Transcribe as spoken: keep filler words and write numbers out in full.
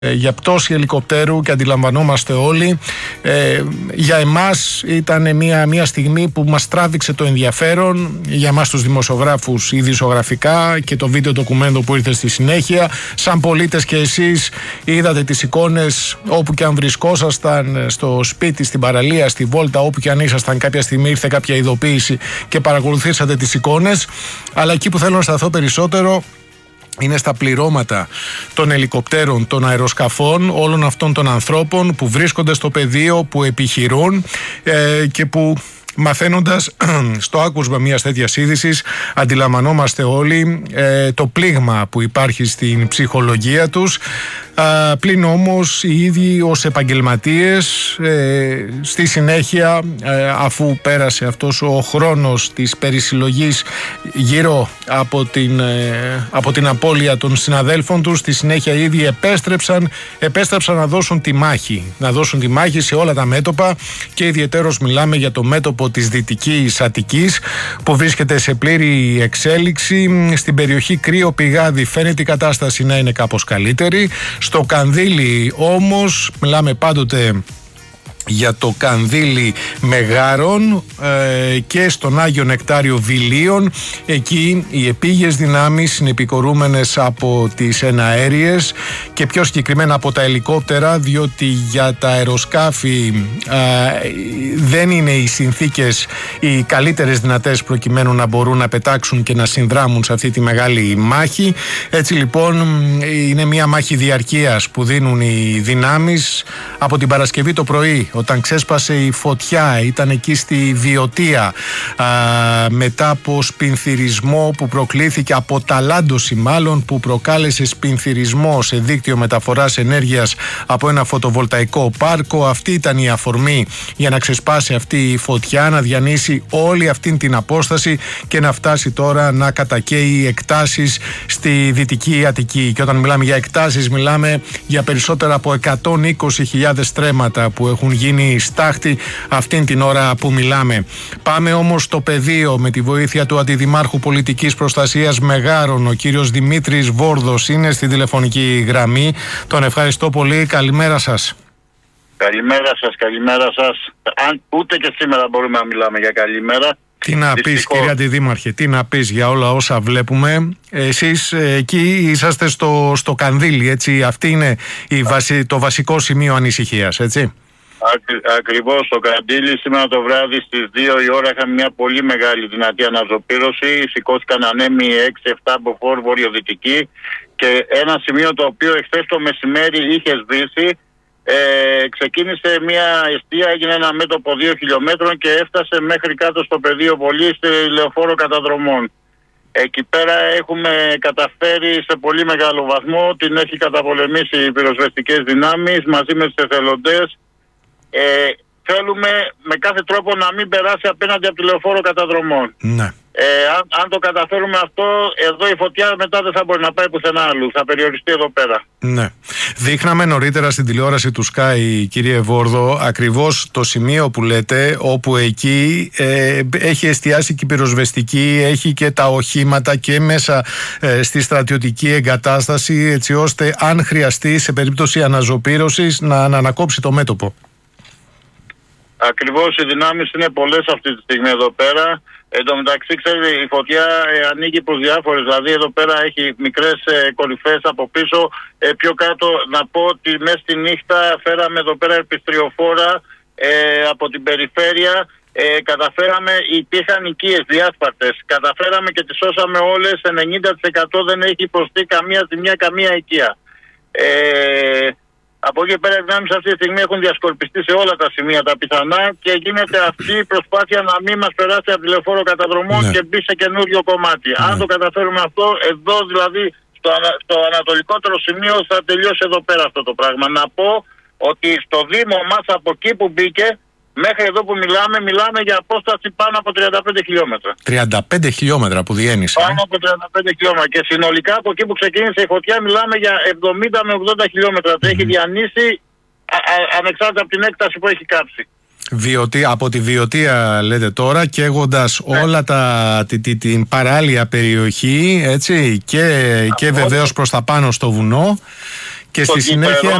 για πτώση ελικοπτέρου και αντιλαμβανόμαστε όλοι. Ε, για εμάς ήταν μια, μια στιγμή που μας τράβηξε το ενδιαφέρον, για εμάς τους δημοσιογράφους ειδησιογραφικά και το βίντεο ντοκουμέντο που ήρθε στη συνέχεια. Σαν πολίτες και εσείς είδατε τις εικόνες όπου και αν βρισκόσασταν, στο σπίτι, στην παραλία, στη βόλτα, όπου και αν ήσασταν, κάποια στιγμή ήρθε κάποια ειδοποίηση και παρακολουθήσατε τις εικόνες. Αλλά εκεί που θέλω να σταθώ περισσότερο είναι στα πληρώματα των ελικοπτέρων, των αεροσκαφών, όλων αυτών των ανθρώπων που βρίσκονται στο πεδίο, που επιχειρούν ε, και που, μαθαίνοντας στο άκουσμα μιας τέτοιας είδησης, αντιλαμβανόμαστε όλοι ε, το πλήγμα που υπάρχει στην ψυχολογία τους. Α, πλην όμως οι ίδιοι ως επαγγελματίες ε, στη συνέχεια, ε, αφού πέρασε αυτός ο χρόνος της περισυλλογής γύρω από την, ε, από την απώλεια των συναδέλφων τους, στη συνέχεια οι ίδιοι επέστρεψαν, επέστρεψαν να δώσουν τη μάχη, να δώσουν τη μάχη σε όλα τα μέτωπα, και ιδιαιτέρως μιλάμε για το μέτωπο της Δυτικής Αττικής που βρίσκεται σε πλήρη εξέλιξη. Στην περιοχή Κρύο Πηγάδι φαίνεται η κατάσταση να είναι κάπως καλύτερη. Στο Κανδύλι όμως, μιλάμε πάντοτε για το Κανδύλι Μεγάρων ε, και στον Άγιο Νεκτάριο Βιλίων, εκεί οι επίγειες δυνάμεις είναι επικορούμενες από τις εναέριες και πιο συγκεκριμένα από τα ελικόπτερα, διότι για τα αεροσκάφη ε, δεν είναι οι συνθήκες οι καλύτερες δυνατές προκειμένου να μπορούν να πετάξουν και να συνδράμουν σε αυτή τη μεγάλη μάχη. Έτσι λοιπόν είναι μια μάχη διαρκείας που δίνουν οι δυνάμεις. Από την Παρασκευή το πρωί, όταν ξέσπασε η φωτιά, ήταν εκεί στη Βιωτία, α, μετά από σπινθυρισμό που προκλήθηκε, από ταλάντωση μάλλον, που προκάλεσε σπινθυρισμό σε δίκτυο μεταφοράς ενέργειας από ένα φωτοβολταϊκό πάρκο. Αυτή ήταν η αφορμή για να ξεσπάσει αυτή η φωτιά, να διανύσει όλη αυτή την απόσταση και να φτάσει τώρα να κατακαίει εκτάσεις στη Δυτική Αττική. Και όταν μιλάμε για εκτάσεις, μιλάμε για περισσότερα από εκατόν είκοσι χιλιάδες στρέμματα που έχουν γίνει στάχτη αυτήν την ώρα που μιλάμε. Πάμε όμως στο πεδίο με τη βοήθεια του Αντιδημάρχου Πολιτικής Προστασίας Μεγάρων, ο κύριος Δημήτρης Βόρδος, είναι στη τηλεφωνική γραμμή. Τον ευχαριστώ πολύ. Καλημέρα σας. Καλημέρα σας, καλημέρα σας. Αν ούτε και σήμερα μπορούμε να μιλάμε για καλημέρα. Τι να πεις, κύριε Αντιδήμαρχε, τι να πεις για όλα όσα βλέπουμε. Εσείς εκεί είσαστε στο, στο Κανδύλι, έτσι. Αυτή είναι η βασι, το βασικό σημείο ανησυχίας, έτσι. Ακρι, ακριβώς στο Κανδύλι. Σήμερα το βράδυ στις δύο η ώρα είχαμε μια πολύ μεγάλη δυνατή αναζωπήρωση. Σηκώθηκαν ανέμοι έξι επτά από φόρ βορειοδυτική και ένα σημείο το οποίο εχθές το μεσημέρι είχε σβήσει. Ε, ξεκίνησε μια εστία, έγινε ένα μέτωπο δύο χιλιόμετρων και έφτασε μέχρι κάτω στο πεδίο Βολής, στη λεωφόρο καταδρομών. Εκεί πέρα έχουμε καταφέρει σε πολύ μεγάλο βαθμό, την έχει καταπολεμήσει οι πυροσβεστικές δυνάμεις μαζί με τους εθελοντές. Ε, θέλουμε με κάθε τρόπο να μην περάσει απέναντι από τη λεωφόρο καταδρομών. Ναι. Ε, αν, αν το καταφέρουμε αυτό, εδώ η φωτιά μετά δεν θα μπορεί να πάει πουθενά άλλου. Θα περιοριστεί εδώ πέρα. Ναι. Δείχναμε νωρίτερα στην τηλεόραση του Sky, κύριε Βόρδο, ακριβώς το σημείο που λέτε, όπου εκεί ε, έχει εστιάσει και η πυροσβεστική, έχει και τα οχήματα και μέσα ε, στη στρατιωτική εγκατάσταση, έτσι ώστε αν χρειαστεί σε περίπτωση αναζωπήρωσης να, να ανακόψει το μέτωπο. Ακριβώς, οι δυνάμεις είναι πολλές αυτή τη στιγμή εδώ πέρα. Εν τω μεταξύ, ξέρετε, η φωτιά ε, ανοίγει προς διάφορες. Δηλαδή, εδώ πέρα έχει μικρές ε, κορυφές από πίσω. Ε, πιο κάτω, να πω ότι μέσα στη νύχτα φέραμε εδώ πέρα επιστριοφόρα ε, από την περιφέρεια. Ε, καταφέραμε, υπήρχαν οικίες διάσπαρτες. Καταφέραμε και τις σώσαμε όλες. ενενήντα τοις εκατό δεν έχει υποστεί καμία ζημιά, καμία οικία. Ε, Από εκεί πέρα οι δυνάμεις αυτή τη στιγμή έχουν διασκορπιστεί σε όλα τα σημεία τα πιθανά και γίνεται αυτή η προσπάθεια να μην μας περάσει από τηλεφόρο καταδρομών, ναι, και μπει σε καινούριο κομμάτι. Ναι. Αν το καταφέρουμε αυτό, εδώ δηλαδή στο, ανα, στο ανατολικότερο σημείο θα τελειώσει εδώ πέρα αυτό το πράγμα. Να πω ότι στο Δήμο μας από εκεί που μπήκε μέχρι εδώ που μιλάμε, μιλάμε για απόσταση πάνω από τριάντα πέντε χιλιόμετρα. τριάντα πέντε χιλιόμετρα που διένυσε. Πάνω από τριάντα πέντε χιλιόμετρα. Και συνολικά από εκεί που ξεκίνησε η φωτιά μιλάμε για εβδομήντα με ογδόντα χιλιόμετρα. Mm-hmm. Έχει διανύσει α, α, ανεξάρτητα από την έκταση που έχει κάψει. Βιωτή, από τη Βιωτία λέτε τώρα, καίγοντας, ναι, όλα τα, την, την, την παράλια περιοχή, έτσι, και, και βεβαίως προς τα πάνω στο βουνό. Και στο στη συνέχεια κήπεδο.